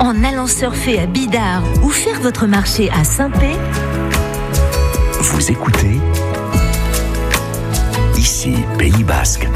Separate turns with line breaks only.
en allant surfer à Bidart ou faire votre marché à Saint-Pé.
Vous écoutez ici Pays Basque.